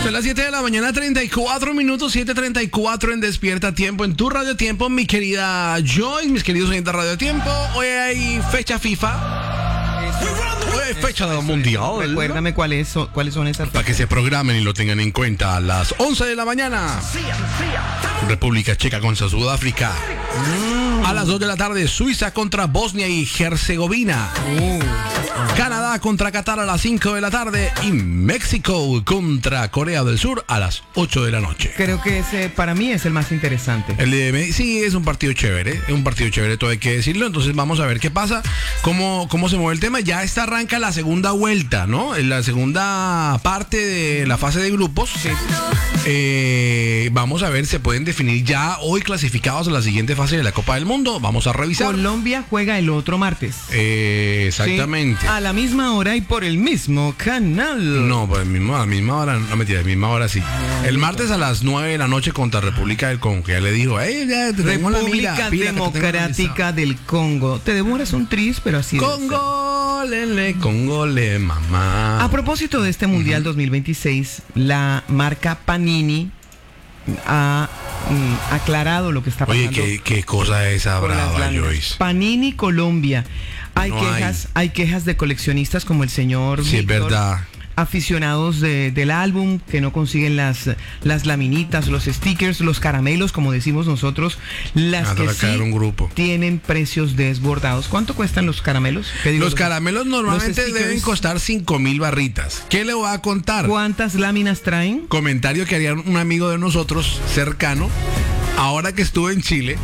Son las 7 de la mañana, 34 minutos, 7:34 en Despierta Tiempo, en tu Radio Tiempo, mi querida Joyce, mis queridos oyentes de Radio Tiempo. Hoy hay fecha FIFA. Hoy hay fecha mundial. Recuérdame cuáles son esas. Para que se programen y lo tengan en cuenta. A las 11 de la mañana, República Checa contra Sudáfrica. A las 2 de la tarde, Suiza contra Bosnia y Herzegovina. Canadá contra Qatar a las 5 de la tarde y México contra Corea del Sur a las 8 de la noche. Creo que ese para mí es el más interesante. Sí, es un partido chévere, todo hay que decirlo. Entonces vamos a ver qué pasa, cómo se mueve el tema. Ya arranca la segunda vuelta, ¿no? En la segunda parte de la fase de grupos. Sí. Vamos a ver, se pueden definir ya hoy clasificados a la siguiente fase de la Copa del Mundo. Vamos a revisar. Colombia juega el otro martes. Exactamente. Sí, a la misma hora y por el mismo canal. No, pues a la misma hora, no mentira, a la misma hora sí. El martes a las 9 de la noche contra República del Congo, que ya le dijo, República Democrática del Congo. Te demoras un tris, pero así Congole, mamá. A propósito de este Mundial 2026, la marca Panini ha aclarado lo que está pasando. Oye, ¿qué cosa es esa brava, Joyce? Panini Colombia. Hay quejas de coleccionistas como el señor Sí, Víctor, es verdad. aficionados del álbum que no consiguen las laminitas, los stickers, los caramelos, como decimos nosotros, las que sí tienen precios desbordados. ¿Cuánto cuestan los caramelos? Los caramelos normalmente deben costar 5,000 barritas. ¿Qué le voy a contar? ¿Cuántas láminas traen? Comentario que haría un amigo de nosotros cercano, ahora que estuve en Chile.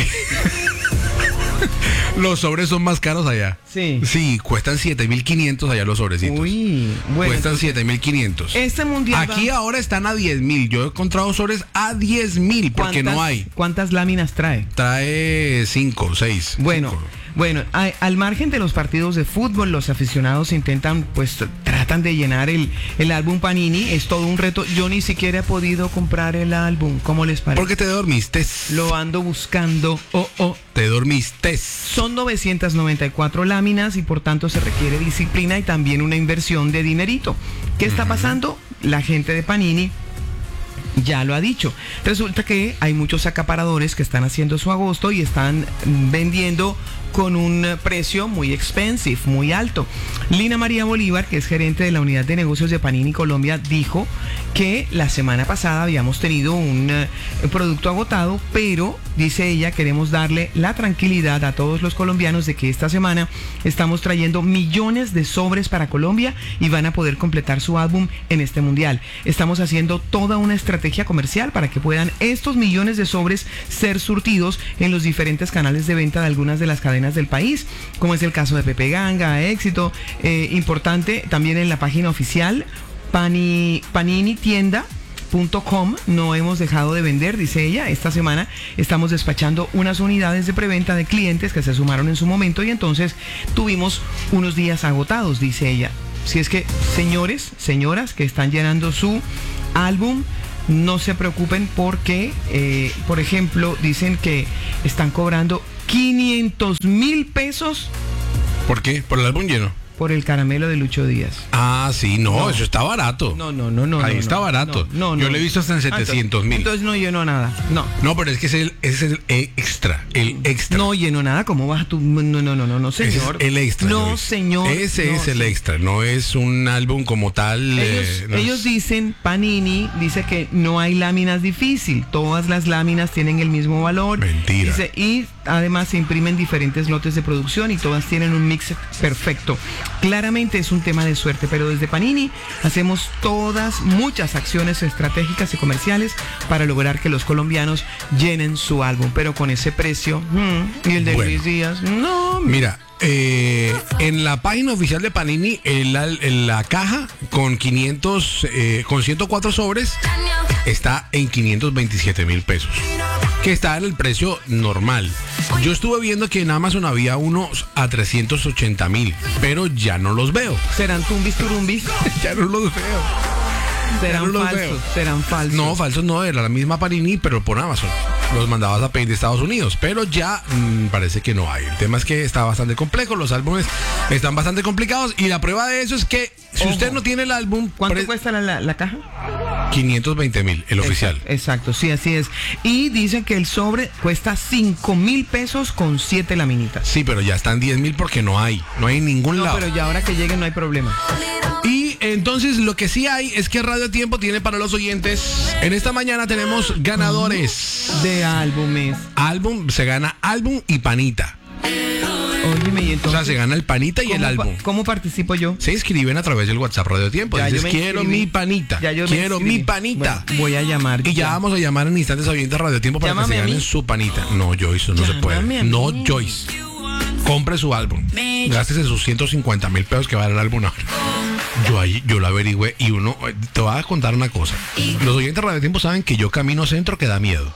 Los sobres son más caros allá. Sí, cuestan 7,500 allá los sobrecitos. Uy, bueno. Cuestan 7,500. Este mundial aquí ahora están a 10,000. Yo he encontrado sobres a 10,000 porque no hay. ¿Cuántas láminas trae? Trae 5, 6. Bueno, al margen de los partidos de fútbol, los aficionados tratan de llenar el álbum Panini. Es todo un reto. Yo ni siquiera he podido comprar el álbum. ¿Cómo les parece? Porque te dormiste. Lo ando buscando. Te dormiste. Son 994 láminas y por tanto se requiere disciplina y también una inversión de dinerito. ¿Qué está pasando? La gente de Panini ya lo ha dicho. Resulta que hay muchos acaparadores que están haciendo su agosto y están vendiendo con un precio muy expensive, muy alto. Lina María Bolívar, que es gerente de la unidad de negocios de Panini Colombia, dijo que la semana pasada habíamos tenido un producto agotado, pero, dice ella, queremos darle la tranquilidad a todos los colombianos de que esta semana estamos trayendo millones de sobres para Colombia y van a poder completar su álbum en este mundial. Estamos haciendo toda una estrategia comercial para que puedan estos millones de sobres ser surtidos en los diferentes canales de venta de algunas de las cadenas del país, como es el caso de Pepe Ganga, Éxito, importante también en la página oficial paninitienda.com. No hemos dejado de vender, dice ella. Esta semana estamos despachando unas unidades de preventa de clientes que se sumaron en su momento y entonces tuvimos unos días agotados, dice ella. Si es que, señores, señoras que están llenando su álbum, no se preocupen porque, por ejemplo, dicen que están cobrando 500,000 pesos. ¿Por qué? ¿Por el álbum lleno? Por el caramelo de Lucho Díaz. Ah, sí, no, eso está barato. No. Ahí está barato. No. Yo lo he visto hasta en 700,000. Entonces no llenó nada. No, pero es que ese es el extra. El extra. No llenó nada. ¿Cómo vas tú? No, señor. Ese es el extra. No, señor. Ese es el extra. No es un álbum como tal. Ellos dicen, Panini dice que no hay láminas difícil. Todas las láminas tienen el mismo valor. Mentira. Dice, y además se imprimen diferentes lotes de producción y todas tienen un mix perfecto. Claramente es un tema de suerte, pero desde Panini hacemos muchas acciones estratégicas y comerciales para lograr que los colombianos llenen su álbum, pero con ese precio, y el de Luis Díaz, no. Mira, en la página oficial de Panini, en la caja con 104 sobres está en 527,000 pesos, que está en el precio normal. Yo estuve viendo que en Amazon había unos a 380,000, pero ya no los veo. ¿Serán tumbis turumbis? Ya no los veo. ¿Serán falsos? No, falsos no, era la misma Panini, pero por Amazon. Los mandabas a pedir de Estados Unidos, pero ya parece que no hay. El tema es que está bastante complejo, los álbumes están bastante complicados y la prueba de eso es que si usted no tiene el álbum... ¿Cuánto cuesta la caja? 520.000, el oficial. Exacto, sí, así es. Y dicen que el sobre cuesta 5.000 pesos con 7 laminitas. Sí, pero ya están 10.000 porque no hay en ningún lado. Pero ya ahora que lleguen no hay problema. Y entonces lo que sí hay es que Radio Tiempo tiene para los oyentes. En esta mañana tenemos ganadores de álbumes. Se gana álbum y panita. Óyeme, y entonces, o sea, se gana el panita y el álbum. ¿Cómo participo yo? Se inscriben a través del WhatsApp Radio Tiempo. Dices, quiero mi panita. Quiero mi panita. Bueno, voy a llamar. Y ya vamos a llamar en instantes a oyentes Radio Tiempo para que se ganen su panita. No, Joyce, no se puede. No, Joyce. Compre su álbum. Gástese sus 150.000 pesos que vale el álbum ahora. Yo lo averigüé y te voy a contar una cosa. Los oyentes de Radio Tiempo saben que yo camino centro que da miedo.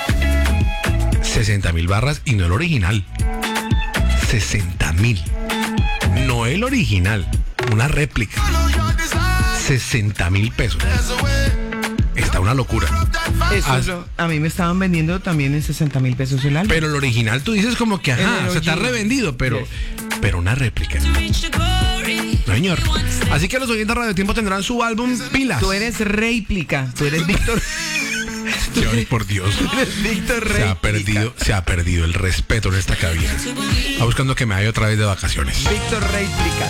60.000 barras y no el original. 60.000. No el original, una réplica. 60.000 pesos. Está una locura. A mí me estaban vendiendo también en 60.000 pesos el álbum. Pero el original tú dices como que se está revendido, pero una réplica. No, señor. Así que los oyentes de Radio Tiempo tendrán su álbum Pilas. Tú eres réplica, tú eres Víctor. Ay, por Dios. Víctor se ha perdido el respeto en esta cabina. Va buscando que me vaya otra vez de vacaciones. Víctor réplica.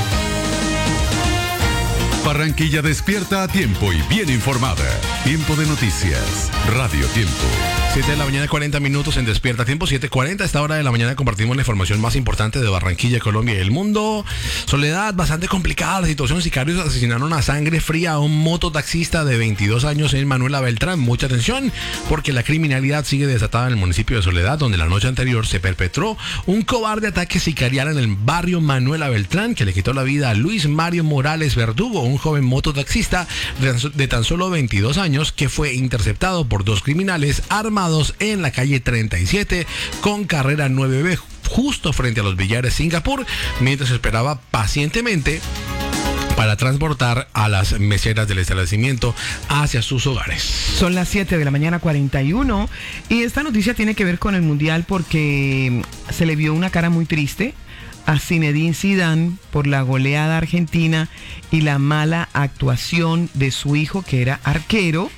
Barranquilla despierta a tiempo y bien informada. Tiempo de noticias. Radio Tiempo. 7 de la mañana, 40 minutos en Despierta Tiempo, 7:40. A esta hora de la mañana compartimos la información más importante de Barranquilla, Colombia y el mundo. Soledad, bastante complicada la situación. Sicarios asesinaron a sangre fría a un mototaxista de 22 años en Manuela Beltrán. Mucha atención, porque la criminalidad sigue desatada en el municipio de Soledad, donde la noche anterior se perpetró un cobarde ataque sicarial en el barrio Manuela Beltrán, que le quitó la vida a Luis Mario Morales Verdugo, un joven mototaxista de tan solo 22 años, que fue interceptado por dos criminales armados en la calle 37 con carrera 9B, justo frente a los billares Singapur, mientras esperaba pacientemente para transportar a las meseras del establecimiento hacia sus hogares. Son las 7 de la mañana 41 y esta noticia tiene que ver con el Mundial porque se le vio una cara muy triste a Zinedine Zidane por la goleada argentina y la mala actuación de su hijo, que era arquero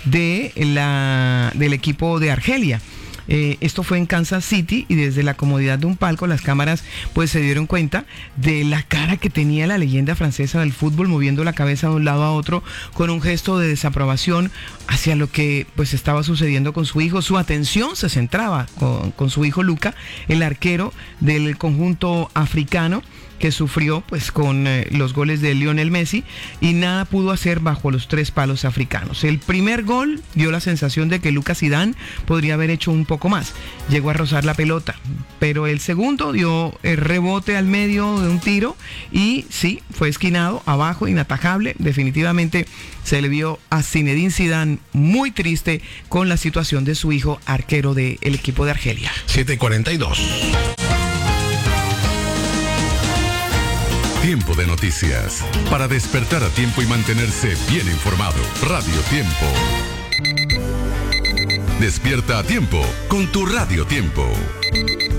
del equipo de Argelia. Esto fue en Kansas City y desde la comodidad de un palco las cámaras pues se dieron cuenta de la cara que tenía la leyenda francesa del fútbol, moviendo la cabeza de un lado a otro con un gesto de desaprobación hacia lo que pues estaba sucediendo con su hijo. Su atención se centraba con su hijo Luca, el arquero del conjunto africano, que sufrió pues con los goles de Lionel Messi y nada pudo hacer bajo los tres palos africanos. El primer gol dio la sensación de que Lucas Zidane podría haber hecho un poco más. Llegó a rozar la pelota, pero el segundo dio el rebote al medio de un tiro y sí, fue esquinado, abajo, inatajable. Definitivamente se le vio a Zinedine Zidane muy triste con la situación de su hijo, arquero del equipo de Argelia. 7:42. Tiempo de noticias. Para despertar a tiempo y mantenerse bien informado. Radio Tiempo. Despierta a tiempo con tu Radio Tiempo.